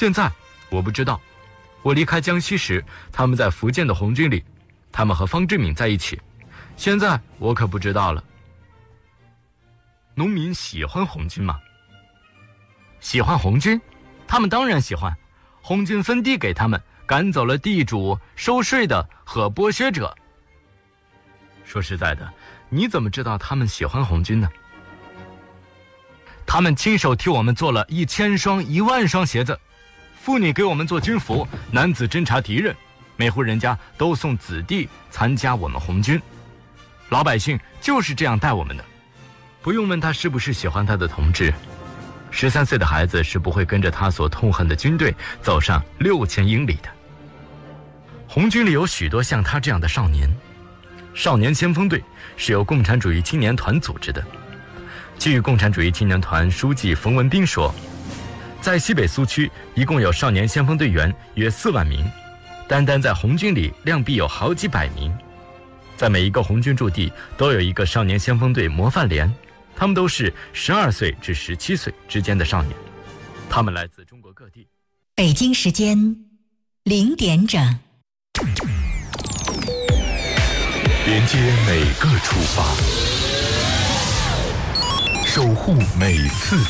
现在我不知道，我离开江西时，他们在福建的红军里，他们和方志敏在一起。现在我可不知道了。农民喜欢红军吗？喜欢红军？他们当然喜欢。红军分地给他们，赶走了地主、收税的和剥削者。说实在的，你怎么知道他们喜欢红军呢？他们亲手替我们做了1000双、10000双鞋子，妇女给我们做军服，男子侦察敌人，每户人家都送子弟参加我们红军。老百姓就是这样待我们的。不用问他是不是喜欢他的同志，13岁的孩子是不会跟着他所痛恨的军队走上6000英里的。红军里有许多像他这样的少年，少年先锋队是由共产主义青年团组织的。据共产主义青年团书记冯文彬说，在西北苏区一共有少年先锋队员约4万名，单单在红军里量必有好几百名。在每一个红军驻地都有一个少年先锋队模范连，他们都是12岁至17岁之间的少年，他们来自中国各地。 北京时间0点整， 连接每个出发，守护每次